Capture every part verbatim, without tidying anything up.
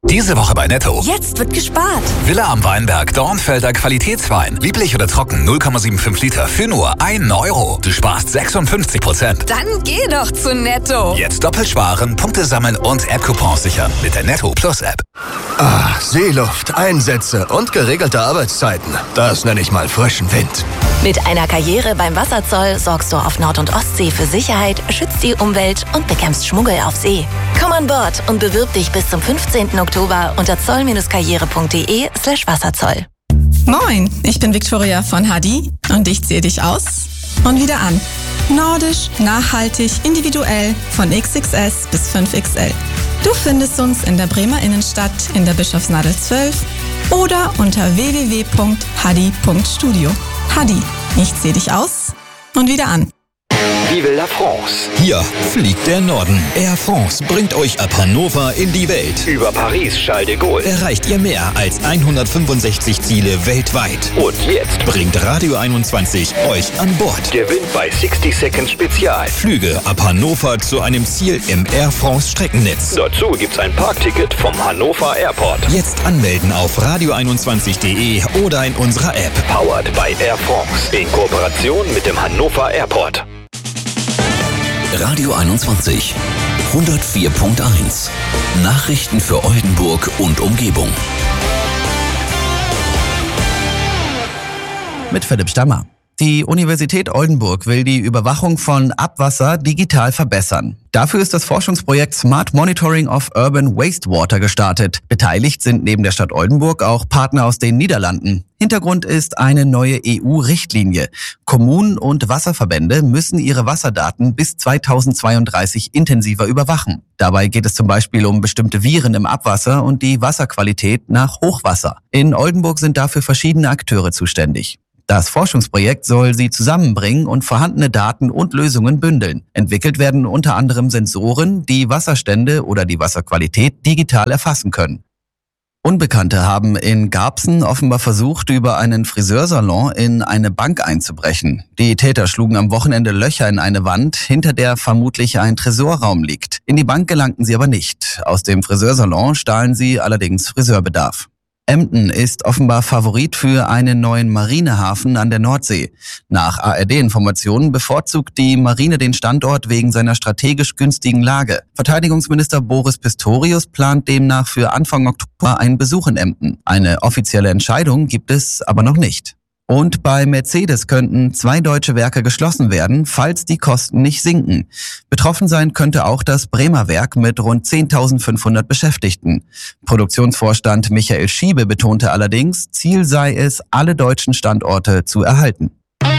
Diese Woche bei Netto. Jetzt wird gespart. Villa am Weinberg, Dornfelder Qualitätswein. Lieblich oder trocken, null Komma fünfundsiebzig Liter für nur einen Euro. Du sparst sechsundfünfzig Prozent. Dann geh doch zu Netto. Jetzt doppelt sparen, Punkte sammeln und App-Coupons sichern mit der Netto Plus App. Ah, Seeluft, Einsätze und geregelte Arbeitszeiten. Das nenne ich mal frischen Wind. Mit einer Karriere beim Wasserzoll sorgst du auf Nord- und Ostsee für Sicherheit, schützt die Umwelt und bekämpfst Schmuggel auf See. Komm an Bord und bewirb dich bis zum fünfzehnten Oktober unter zoll-karriere.de slash Wasserzoll. Moin, ich bin Victoria von Hadi und ich ziehe dich aus und wieder an. Nordisch, nachhaltig, individuell, von X X S bis fünf X L. Du findest uns in der Bremer Innenstadt in der Bischofsnadel zwölf oder unter w w w punkt hadi punkt studio. Hadi, ich ziehe dich aus und wieder an. Vive la France. Hier fliegt der Norden. Air France bringt euch ab Hannover in die Welt. Über Paris Charles de Gaulle Erreicht ihr mehr als hundertfünfundsechzig Ziele weltweit. und jetzt Bringt Radio einundzwanzig euch an Bord. gewinnt bei sixty Seconds Spezial. Flüge ab Hannover zu einem Ziel im Air France Streckennetz. Dazu gibt's ein Parkticket vom Hannover Airport. Jetzt anmelden auf radio einundzwanzig punkt de oder in unserer App. Powered by Air France. In Kooperation mit dem Hannover Airport. Radio einundzwanzig, hundertvier Punkt eins. Nachrichten für Oldenburg und Umgebung. Mit Philipp Stammer. Die Universität Oldenburg will die Überwachung von Abwasser digital verbessern. Dafür ist das Forschungsprojekt Smart Monitoring of Urban Wastewater gestartet. Beteiligt sind neben der Stadt Oldenburg auch Partner aus den Niederlanden. Hintergrund ist eine neue E U-Richtlinie. Kommunen und Wasserverbände müssen ihre Wasserdaten bis zweitausendzweiunddreißig intensiver überwachen. Dabei geht es zum Beispiel um bestimmte Viren im Abwasser und die Wasserqualität nach Hochwasser. In Oldenburg sind dafür verschiedene Akteure zuständig. Das Forschungsprojekt soll sie zusammenbringen und vorhandene Daten und Lösungen bündeln. Entwickelt werden unter anderem Sensoren, die Wasserstände oder die Wasserqualität digital erfassen können. Unbekannte haben in Garbsen offenbar versucht, über einen Friseursalon in eine Bank einzubrechen. Die Täter schlugen am Wochenende Löcher in eine Wand, hinter der vermutlich ein Tresorraum liegt. In die Bank gelangten sie aber nicht. Aus dem Friseursalon stahlen sie allerdings Friseurbedarf. Emden ist offenbar Favorit für einen neuen Marinehafen an der Nordsee. Nach A R D-Informationen bevorzugt die Marine den Standort wegen seiner strategisch günstigen Lage. Verteidigungsminister Boris Pistorius plant demnach für Anfang Oktober einen Besuch in Emden. Eine offizielle Entscheidung gibt es aber noch nicht. Und bei Mercedes könnten zwei deutsche Werke geschlossen werden, falls die Kosten nicht sinken. Betroffen sein könnte auch das Bremer Werk mit rund zehntausendfünfhundert Beschäftigten. Produktionsvorstand Michael Schiebe betonte allerdings, Ziel sei es, alle deutschen Standorte zu erhalten.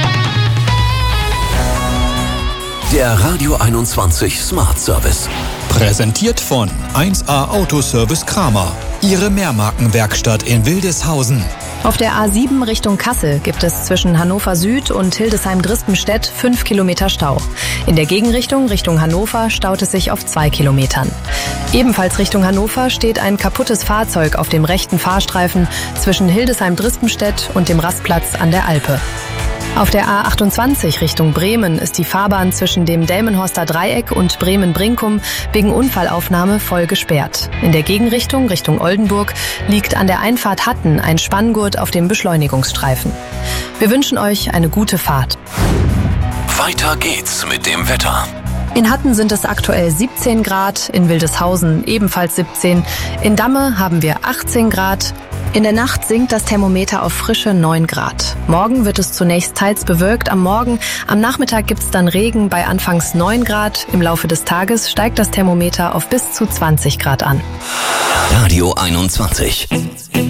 Der Radio einundzwanzig Smart Service. Präsentiert von eins A Autoservice Kramer. Ihre Mehrmarkenwerkstatt in Wildeshausen. Auf der A sieben Richtung Kassel gibt es zwischen Hannover Süd und Hildesheim-Dristenstedt fünf Kilometer Stau. In der Gegenrichtung Richtung Hannover staut es sich auf zwei Kilometern. Ebenfalls Richtung Hannover steht ein kaputtes Fahrzeug auf dem rechten Fahrstreifen zwischen Hildesheim-Dristenstedt und dem Rastplatz an der Alpe. Auf der A achtundzwanzig Richtung Bremen ist die Fahrbahn zwischen dem Delmenhorster Dreieck und Bremen-Brinkum wegen Unfallaufnahme voll gesperrt. In der Gegenrichtung Richtung Oldenburg liegt an der Einfahrt Hatten ein Spanngurt auf dem Beschleunigungsstreifen. Wir wünschen euch eine gute Fahrt. Weiter geht's mit dem Wetter. In Hatten sind es aktuell siebzehn Grad, in Wildeshausen ebenfalls siebzehn, in Damme haben wir achtzehn Grad. In der Nacht sinkt das Thermometer auf frische neun Grad. Morgen wird es zunächst teils bewölkt am Morgen. Am Nachmittag gibt's dann Regen bei anfangs neun Grad. Im Laufe des Tages steigt das Thermometer auf bis zu zwanzig Grad an. Radio einundzwanzig.